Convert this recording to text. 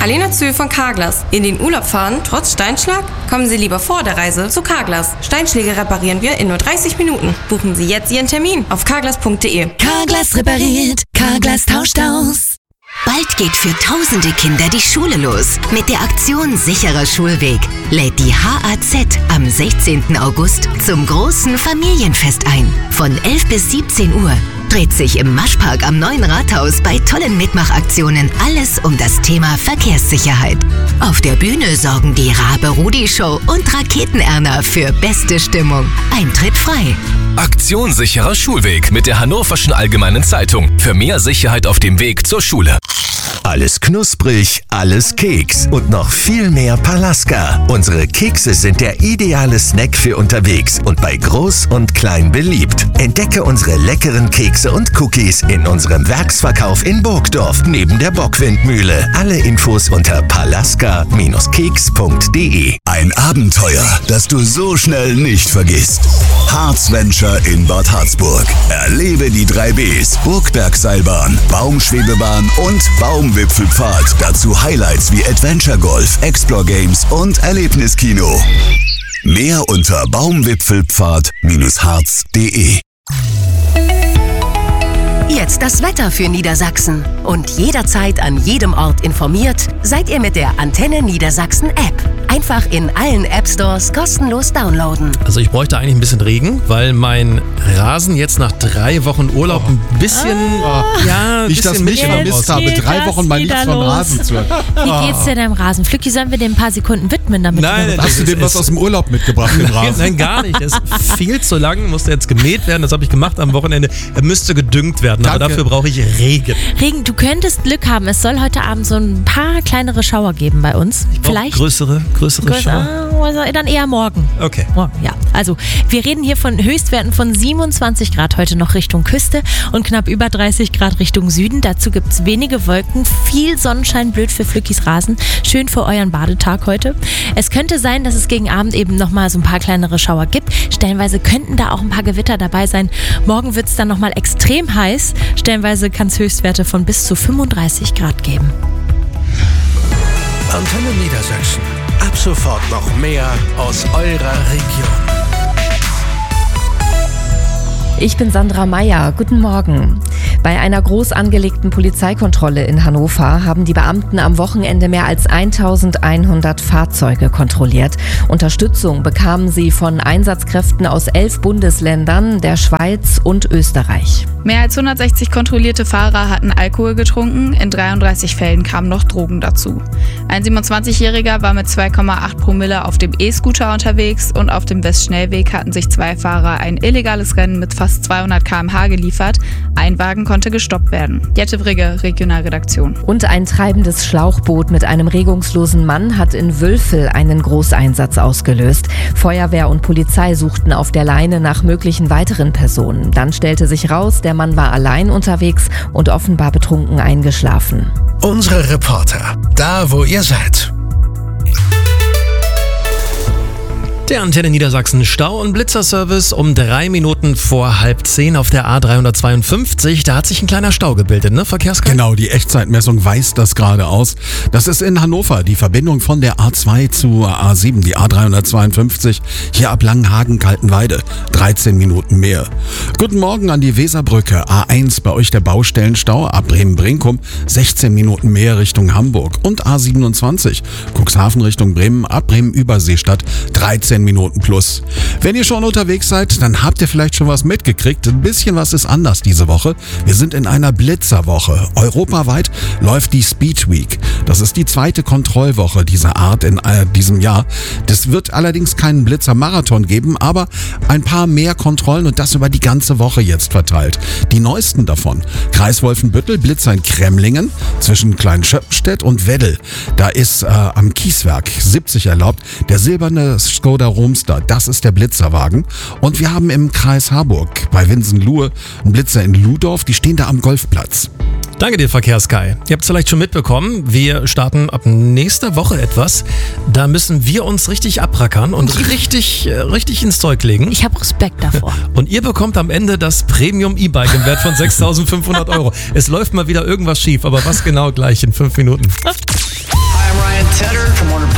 Alena Zühl von Carglass. In den Urlaub fahren, trotz Steinschlag? Kommen Sie lieber vor der Reise zu Carglass. Steinschläge reparieren wir in nur 30 Minuten. Buchen Sie jetzt Ihren Termin auf carglass.de. Carglass repariert, Carglass tauscht aus. Bald geht für tausende Kinder die Schule los. Mit der Aktion Sicherer Schulweg lädt die HAZ am 16. August zum großen Familienfest ein. Von 11 bis 17 Uhr dreht sich im Maschpark am Neuen Rathaus bei tollen Mitmachaktionen alles um das Thema Verkehrssicherheit. Auf der Bühne sorgen die Rabe-Rudi-Show und Raketen-Erna für beste Stimmung. Eintritt frei. Aktion Sicherer Schulweg mit der Hannoverschen Allgemeinen Zeitung. Für mehr Sicherheit auf dem Weg zur Schule. Alles knusprig, alles Keks und noch viel mehr Palaska. Unsere Kekse sind der ideale Snack für unterwegs und bei Groß und Klein beliebt. Entdecke unsere leckeren Kekse und Cookies in unserem Werksverkauf in Burgdorf neben der Bockwindmühle. Alle Infos unter palaska-keks.de. Ein Abenteuer, das du so schnell nicht vergisst. Harzventure in Bad Harzburg. Erlebe die 3 Bs, Burgbergseilbahn, Baumschwebebahn und Baumwipfelpfad. Dazu Highlights wie Adventure Golf, Explore Games und Erlebniskino. Mehr unter baumwipfelpfad-harz.de. Jetzt das Wetter für Niedersachsen. Und jederzeit an jedem Ort informiert seid ihr mit der Antenne Niedersachsen App. Einfach in allen App-Stores kostenlos downloaden. Also ich bräuchte eigentlich ein bisschen Regen, weil mein Rasen jetzt nach 3 Wochen Urlaub ein bisschen... ich das nicht vermisst habe, 3 Wochen mal nichts von Rasen zu hören. Wie geht's dir deinem Rasen? Flücki, sollen wir dem ein paar Sekunden widmen? Damit Hast du dem was aus dem Urlaub mitgebracht, den Rasen? Nein, gar nicht. Er ist viel zu lang, musste jetzt gemäht werden. Das habe ich gemacht am Wochenende. Er müsste gedüngt werden, aber dafür brauche ich Regen. Regen, du könntest Glück haben. Es soll heute Abend so ein paar kleinere Schauer geben bei uns. Vielleicht größere Schauer? Dann eher morgen. Okay. Morgen, ja. Also, wir reden hier von Höchstwerten von 27 Grad heute noch Richtung Küste und knapp über 30 Grad Richtung Süden. Dazu gibt es wenige Wolken, viel Sonnenschein, blöd für Flückis Rasen. Schön für euren Badetag heute. Es könnte sein, dass es gegen Abend eben nochmal so ein paar kleinere Schauer gibt. Stellenweise könnten da auch ein paar Gewitter dabei sein. Morgen wird es dann nochmal extrem heiß. Stellenweise kann es Höchstwerte von bis zu 35 Grad geben. Antenne Niedersachsen. Ab sofort noch mehr aus eurer Region. Ich bin Sandra Meyer. Guten Morgen. Bei einer groß angelegten Polizeikontrolle in Hannover haben die Beamten am Wochenende mehr als 1100 Fahrzeuge kontrolliert. Unterstützung bekamen sie von Einsatzkräften aus 11 Bundesländern, der Schweiz und Österreich. Mehr als 160 kontrollierte Fahrer hatten Alkohol getrunken, in 33 Fällen kamen noch Drogen dazu. Ein 27-Jähriger war mit 2,8 Promille auf dem E-Scooter unterwegs und auf dem Westschnellweg hatten sich 2 Fahrer ein illegales Rennen mit fast 200 km/h geliefert. Ein Wagen konnte gestoppt werden. Jette Brigge, Regionalredaktion. Und ein treibendes Schlauchboot mit einem regungslosen Mann hat in Wülfel einen Großeinsatz ausgelöst. Feuerwehr und Polizei suchten auf der Leine nach möglichen weiteren Personen. Dann stellte sich raus, der Mann war allein unterwegs und offenbar betrunken eingeschlafen. Unsere Reporter, da wo ihr seid. Der Antenne Niedersachsen Stau- und Blitzerservice um 3 Minuten vor 9:30 auf der A352. Da hat sich ein kleiner Stau gebildet, ne, Verkehrskreis? Genau, die Echtzeitmessung weist das gerade aus. Das ist in Hannover, die Verbindung von der A2 zur A7, die A352, hier ab Langenhagen-Kaltenweide. 13 Minuten mehr. Guten Morgen an die Weserbrücke, A1, bei euch der Baustellenstau, ab Bremen-Brinkum, 16 Minuten mehr Richtung Hamburg. Und A27, Cuxhaven Richtung Bremen, ab Bremen-Überseestadt, 13 Minuten plus. Wenn ihr schon unterwegs seid, dann habt ihr vielleicht schon was mitgekriegt. Ein bisschen was ist anders diese Woche. Wir sind in einer Blitzerwoche. Europaweit läuft die Speed Week. Das ist die 2. Kontrollwoche dieser Art in diesem Jahr. Das wird allerdings keinen Blitzer-Marathon geben, aber ein paar mehr Kontrollen und das über die ganze Woche jetzt verteilt. Die neuesten davon: Kreis Wolfenbüttel, Blitzer in Kremlingen zwischen Kleinschöppenstedt und Weddel. Da ist am Kieswerk 70 erlaubt. Der silberne Skoda Romster, das ist der Blitzerwagen. Und wir haben im Kreis Harburg bei Winsen-Luhe einen Blitzer in Ludorf, die stehen da am Golfplatz. Danke dir, Verkehrssky. Ihr habt es vielleicht schon mitbekommen, wir starten ab nächster Woche etwas. Da müssen wir uns richtig abrackern und richtig ins Zeug legen. Ich habe Respekt davor. Und ihr bekommt am Ende das Premium E-Bike im Wert von 6.500 €. Es läuft mal wieder irgendwas schief, aber was genau gleich in 5 Minuten. Tedder from Warner